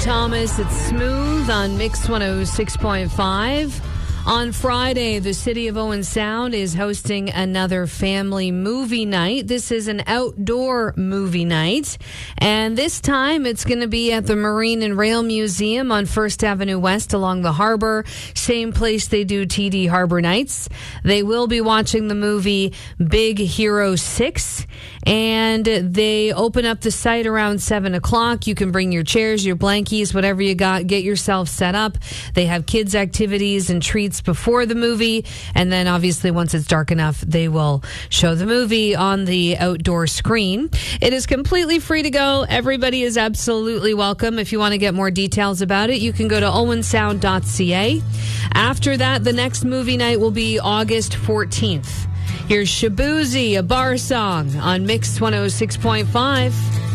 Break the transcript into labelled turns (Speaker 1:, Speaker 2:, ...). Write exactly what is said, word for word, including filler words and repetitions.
Speaker 1: Thomas. It's Smooth on Mix one oh six point five. On Friday, the city of Owen Sound is hosting another family movie night. This is an outdoor movie night, and this time it's going to be at the Marine and Rail Museum on First Avenue West along the harbor, same place they do T D Harbor Nights. They will be watching the movie Big Hero six, and they open up the site around seven o'clock. You can bring your chairs, your blankies, whatever you got, get yourself set up. They have kids' activities and treats before the movie, and then obviously once it's dark enough, they will show the movie on the outdoor screen. It is completely free to go. Everybody is absolutely welcome. If you want to get more details about it, you can go to owen sound dot c a. After that, the next movie night will be August fourteenth. Here's Shabuzi, a bar song on Mix one oh six point five.